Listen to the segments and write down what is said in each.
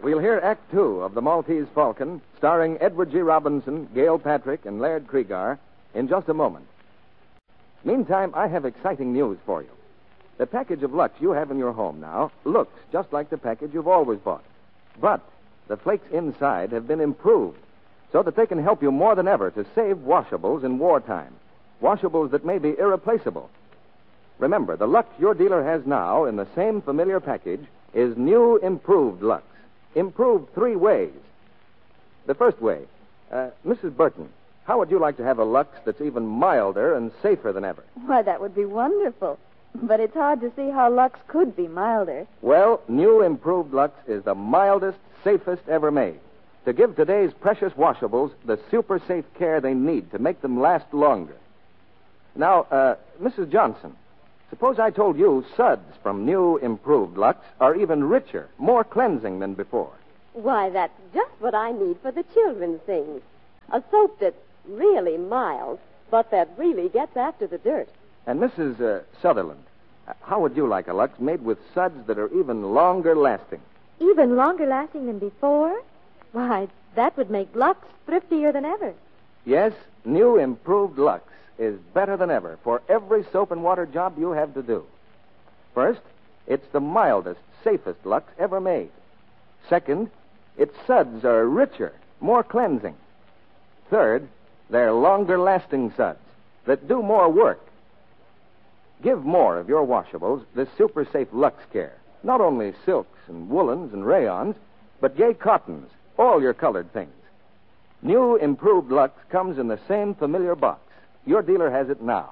We'll hear Act Two of The Maltese Falcon, starring Edward G. Robinson, Gail Patrick, and Laird Cregar, in just a moment. Meantime, I have exciting news for you. The package of Lux you have in your home now looks just like the package you've always bought. But the flakes inside have been improved so that they can help you more than ever to save washables in wartime. Washables that may be irreplaceable. Remember, the Lux your dealer has now in the same familiar package is new improved Lux. Improved 3 ways. The first way, Mrs. Burton, how would you like to have a Lux that's even milder and safer than ever? Why, that would be wonderful. But it's hard to see how Lux could be milder. Well, new improved Lux is the mildest, safest ever made. To give today's precious washables the super safe care they need to make them last longer. Now, Mrs. Johnson, suppose I told you suds from new improved Lux are even richer, more cleansing than before. Why, that's just what I need for the children's things. A soap that's really mild, but that really gets after the dirt. And Mrs. Sutherland, how would you like a Lux made with suds that are even longer lasting? Even longer lasting than before? Why, that would make Lux thriftier than ever. Yes, new improved Lux is better than ever for every soap and water job you have to do. First, it's the mildest, safest Lux ever made. Second, its suds are richer, more cleansing. Third, they're longer-lasting suds that do more work. Give more of your washables this super-safe Lux care. Not only silks and woolens and rayons, but gay cottons, all your colored things. New improved Lux comes in the same familiar box. Your dealer has it now.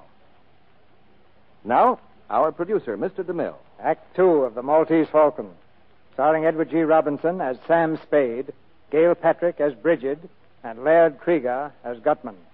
Now, our producer, Mr. DeMille. Act Two of The Maltese Falcon, starring Edward G. Robinson as Sam Spade, Gail Patrick as Bridget, and Laird Cregar as Gutman.